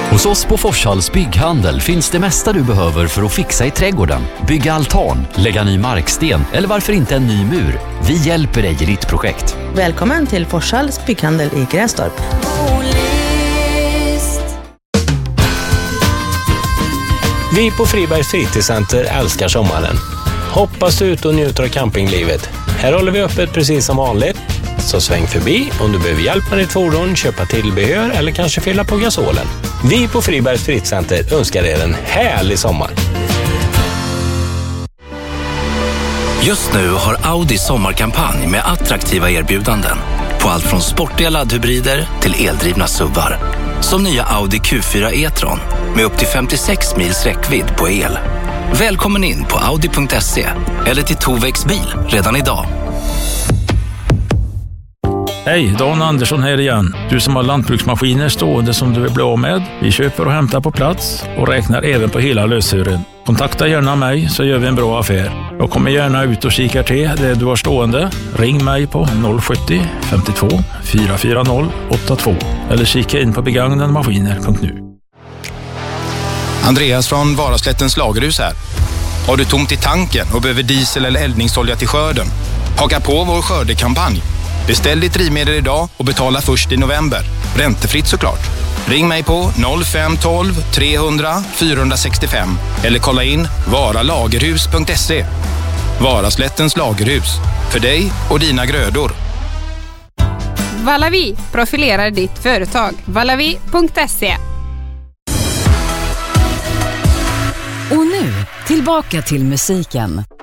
Hos oss på Forshalls bygghandel finns det mesta du behöver för att fixa i trädgården. Bygga altan, lägga ny marksten eller varför inte en ny mur. Vi hjälper dig i ditt projekt. Välkommen till Forshalls bygghandel i Grästorp. Vi på Fribergs fritidscenter älskar sommaren. Hoppas du ut och njuter av campinglivet. Här håller vi öppet precis som vanligt. Så sväng förbi om du behöver hjälp med ditt fordon, köpa tillbehör eller kanske fylla på gasolen. Vi på Fribergs fritidscenter önskar er en härlig sommar. Just nu har Audi sommarkampanj med attraktiva erbjudanden på allt från sportiga laddhybrider till eldrivna SUVar. Som nya Audi Q4 e-tron med upp till 56 mils räckvidd på el. Välkommen in på audi.se eller till Tovex bil redan idag. Hej, Dan Andersson här igen. Du som har lantbruksmaskiner stående som du vill bli av med. Vi köper och hämtar på plats och räknar även på hela löshören. Kontakta gärna mig så gör vi en bra affär. Jag kommer gärna ut och kikar till det du har stående. Ring mig på 070 52 440 82 eller kika in på begagnademaskiner.nu. Andreas från Varaslättens lagerhus här. Har du tomt i tanken och behöver diesel eller eldningsolja till skörden? Haka på vår skördekampanj. Beställ ditt drivmedel idag och betala först i november. Räntefritt såklart. Ring mig på 0512 300 465 eller kolla in varalagerhus.se. Varaslättens lagerhus. För dig och dina grödor. Valavi profilerar ditt företag. Valavi.se. Och nu, tillbaka till musiken.